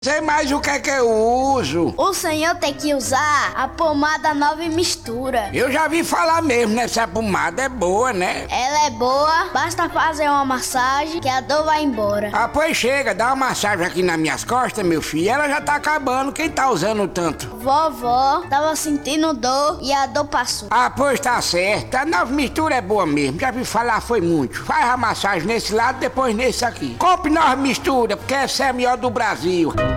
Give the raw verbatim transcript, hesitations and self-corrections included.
Sei mais o que é que eu uso. O senhor tem que usar a pomada Nova Mistura. Eu já vi falar mesmo nessa pomada, é boa, né? Ela é boa, basta fazer uma massagem que a dor vai embora. Ah, pois chega, dá uma massagem aqui nas minhas costas, meu filho. Ela já tá acabando, quem tá usando tanto? Vovó tava sentindo dor e a dor passou. Ah, pois tá certo, a Nova Mistura é boa mesmo, já vi falar foi muito. Faz a massagem nesse lado, depois nesse aqui. Compre Nova Mistura, porque essa é a melhor do Brasil.